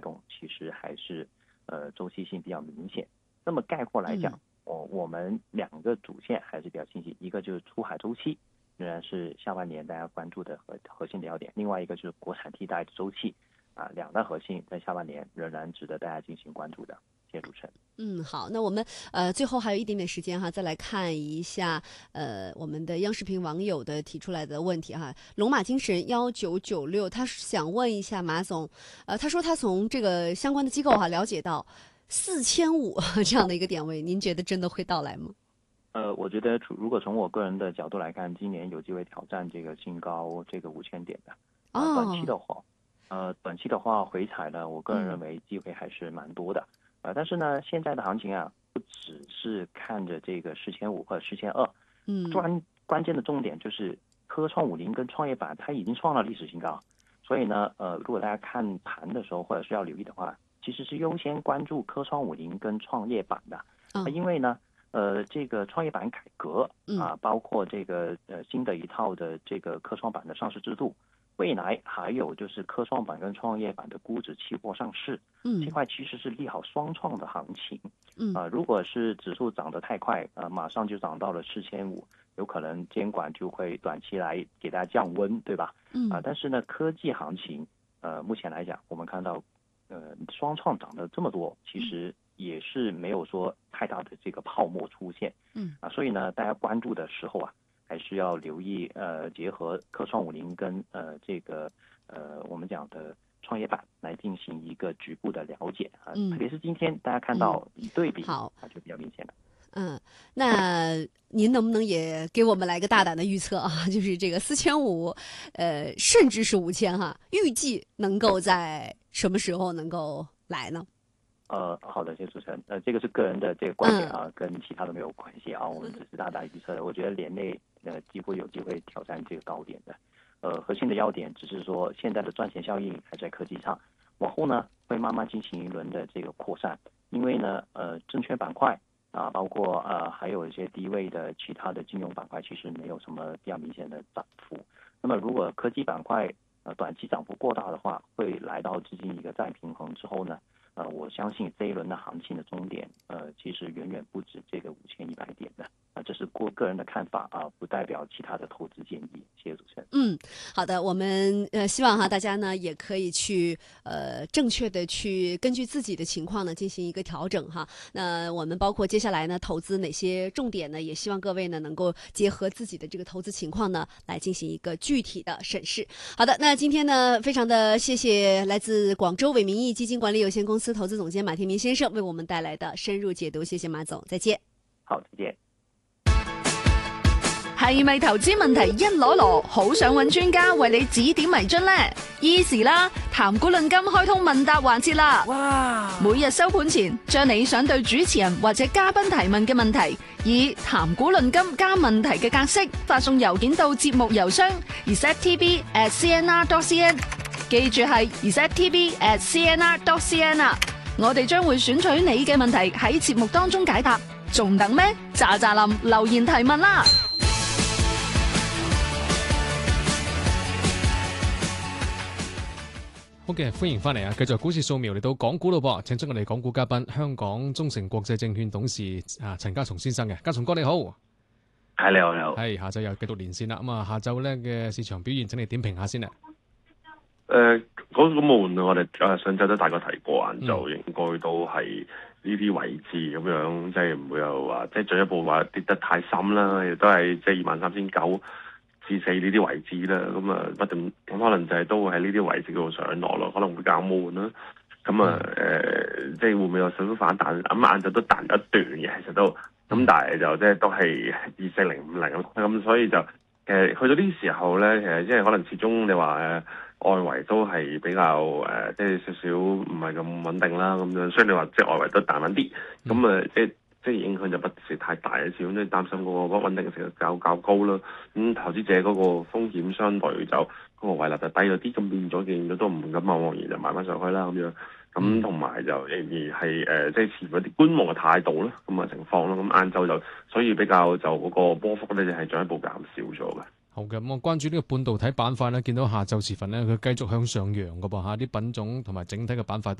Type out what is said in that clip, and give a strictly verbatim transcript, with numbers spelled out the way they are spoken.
动，其实还是呃周期性比较明显。那么概括来讲，我、嗯、我们两个主线还是比较清晰，一个就是出海周期，仍然是下半年大家关注的核核心的要点；另外一个就是国产替代的周期，啊，两大核心在下半年仍然值得大家进行关注的。谢谢主持人。 嗯，好，那我们呃最后还有一点点时间哈，再来看一下呃我们的央视频网友的提出来的问题哈。龙马精神幺九九六，他想问一下马总，呃，他说他从这个相关的机构哈了解到。四千五这样的一个点位，您觉得真的会到来吗？ 呃，我觉得如果从我个人的角度来看，今年有机会挑战这个新高这个五千点的。啊、呃，短期的话，呃，短期的话回踩呢，我个人认为机会还是蛮多的。啊、嗯呃，但是呢，现在的行情啊，不只是看着这个四千五或者四千二，嗯，关关键的重点就是科创五零跟创业板它已经创了历史新高，所以呢，呃，如果大家看盘的时候或者是要留意的话。其实是优先关注科创五零跟创业板的，啊，因为呢，呃，这个创业板改革啊，包括这个呃新的一套的这个科创板的上市制度，未来还有就是科创板跟创业板的估值期货上市，嗯，这块其实是利好双创的行情，嗯，啊，如果是指数涨得太快，啊，马上就涨到了四千五，有可能监管就会短期来给大家降温，对吧？嗯，啊，但是呢，科技行情，呃，目前来讲，我们看到。呃，双创涨得这么多，其实也是没有说太大的这个泡沫出现，嗯啊，所以呢，大家关注的时候啊，还是要留意呃，结合科创五零跟呃这个呃我们讲的创业板来进行一个局部的了解啊，嗯、特别是今天大家看到一对比，好、嗯，它就比较明显了。 嗯，那您能不能也给我们来个大胆的预测啊？就是这个四千五，呃，甚至是五千哈，预计能够在什么时候能够来呢？ 呃，好的，谢谢主持人。呃，这个是个人的这个观点啊，嗯、跟其他都没有关系啊，我们只是大胆预测的。我觉得年内呃几乎有机会挑战这个高点的。呃，核心的要点只是说现在的赚钱效应还在科技上，往后呢会慢慢进行一轮的这个扩散，因为呢呃证券板块。啊，包括呃还有一些低位的其他的金融板块，其实没有什么比较明显的涨幅。那么如果科技板块呃短期涨幅过大的话，会来到资金一个再平衡之后呢，呃我相信这一轮的行情的终点呃其实远远不止这个五千一百点的。啊、呃，这是个个人的看法啊，不代表其他的投资建议。谢谢主持人。 嗯，好的，我们呃希望哈大家呢也可以去呃正确的去根据自己的情况呢进行一个调整哈。那我们包括接下来呢投资哪些重点呢，也希望各位呢能够结合自己的这个投资情况呢来进行一个具体的审视。好的，那今天呢非常的谢謝來自廣州偉民意基金管理有限公司投資總監馬天明先生為我們帶來的深入解讀，謝謝馬總，再見。 好，再見。 係咪投資問題一籮籮，好想揾專家為你指點迷津呢？ Easy 啦，談股論金開通問答環節啦！哇！每日收盤前，將你想對主持人或者嘉賓提問嘅問題，以談股論金加問題嘅格式發送郵件到節目郵箱 e s e t t v at c n r dot c n， 記住係 e s e t t v at c n r dot c n 啊！我哋將會選取你嘅問題喺節目當中解答，仲等咩？喳喳林留言提問啦！ 好嘅，歡迎翻嚟啊！繼續股市掃描嚟到港股咯噃，請出我哋港股嘉賓，香港中誠國際證券董事啊陳家松先生嘅，家松哥你好。 係你好，你好。 係下晝又繼續連線啦，咁啊下晝咧嘅市場表現，請你點評下先啊。 誒、呃，嗰、那個悶我哋誒上晝都大概提過，晏晝應該都係呢啲位置咁樣，即係唔會有話即係進一步話跌得太深啦，亦都係即係二萬三千九至四呢啲位置啦，咁啊不斷咁可能就係都會喺呢啲位置度上落咯，可能會較悶啦。咁啊誒，即係會唔會有少少反彈？咁晏晝都彈一段嘅，其實都咁，但係就即係都係二四零五零咁，咁所以就其實去到呢啲時候咧，其實即係可能始終你話誒、呃、外圍都係比較誒、呃，即係少少唔係咁穩定啦咁樣，所以你話即係外圍都彈緊啲，咁啊即係。即係影響就不是太大嘅，始終都擔心嗰個穩定性較較高啦。咁投資者嗰個風險相對就嗰個位立就低咗啲，咁變咗見到都唔敢貿貿然就買翻上去啦咁樣。咁同埋就仍然係誒即係持嗰啲觀望嘅態度啦，咁嘅情況啦。咁晏晝就所以比較就嗰個波幅咧就係進一步減少咗嘅。 好嘅，咁我關注呢個半導體板塊咧，見到下晝時分咧佢繼續向上揚嘅噃嚇，啲品種同埋整體嘅板塊都